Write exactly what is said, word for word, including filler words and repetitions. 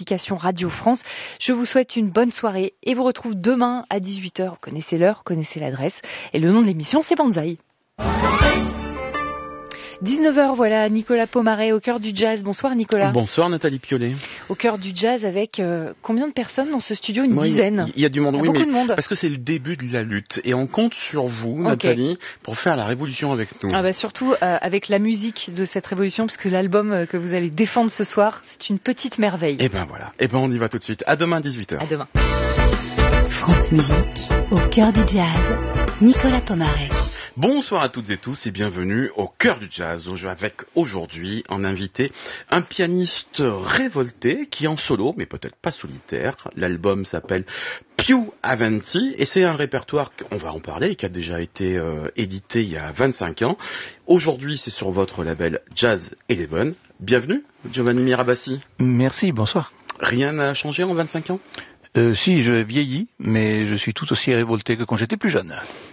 l'application Radio France. Je vous souhaite une bonne soirée et vous retrouve demain à dix-huit heures. Vous connaissez l'heure, connaissez l'adresse. Et le nom de l'émission, c'est Banzai. dix-neuf heures, voilà, Nicolas Pomaret au cœur du jazz. Bonsoir Nicolas. Bonsoir Nathalie Piolet. Au cœur du jazz avec euh, combien de personnes dans ce studio? Une Moi, dizaine. Il y a du monde, il y a oui, beaucoup mais de monde. Parce que c'est le début de la lutte et on compte sur vous, Okay. Nathalie, pour faire la révolution avec nous. Ah bah surtout euh, avec la musique de cette révolution, parce que l'album euh, que vous allez défendre ce soir, c'est une petite merveille. Et ben voilà, et ben on y va tout de suite. À demain dix-huit heures. À demain. France Musique, au cœur du jazz, Nicolas Pomaret. Bonsoir à toutes et tous et bienvenue au cœur du jazz, avec aujourd'hui en invité un pianiste révolté qui est en solo, mais peut-être pas solitaire. L'album s'appelle Più Avanti et c'est un répertoire, on va en parler, qui a déjà été euh, édité il y a vingt-cinq ans. Aujourd'hui c'est sur votre label Jazz Eleven. Bienvenue Giovanni Mirabassi. Merci, bonsoir. Rien n'a changé en vingt-cinq ans ? Euh, si, je vieillis, mais je suis tout aussi révolté que quand j'étais plus jeune.